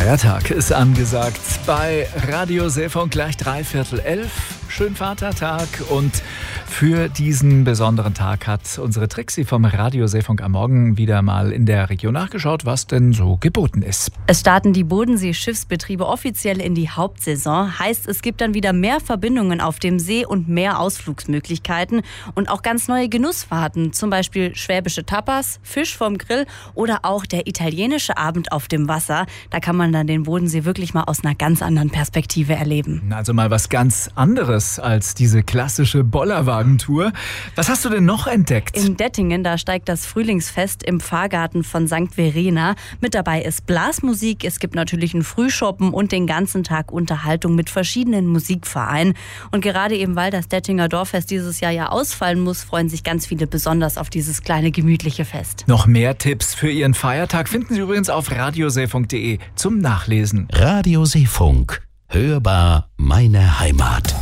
Feiertag ist angesagt bei Radio Seefunk gleich 11:45. Schönen Vatertag und für diesen besonderen Tag hat unsere Trixie vom Radio Seefunk am Morgen wieder mal in der Region nachgeschaut, was denn so geboten ist. Es starten die Bodensee-Schiffsbetriebe offiziell in die Hauptsaison. Heißt, es gibt dann wieder mehr Verbindungen auf dem See und mehr Ausflugsmöglichkeiten und auch ganz neue Genussfahrten. Zum Beispiel schwäbische Tapas, Fisch vom Grill oder auch der italienische Abend auf dem Wasser. Da kann man dann den Bodensee wirklich mal aus einer ganz anderen Perspektive erleben. Also mal was ganz anderes als diese klassische Bollerwagentour. Was hast du denn noch entdeckt? In Dettingen, da steigt das Frühlingsfest im Pfarrgarten von St. Verena. Mit dabei ist Blasmusik, es gibt natürlich einen Frühschoppen und den ganzen Tag Unterhaltung mit verschiedenen Musikvereinen. Und gerade eben, weil das Dettinger Dorffest dieses Jahr ja ausfallen muss, freuen sich ganz viele besonders auf dieses kleine gemütliche Fest. Noch mehr Tipps für Ihren Feiertag finden Sie übrigens auf radioseefunk.de zum Nachlesen. Radio Seefunk. Hörbar meine Heimat.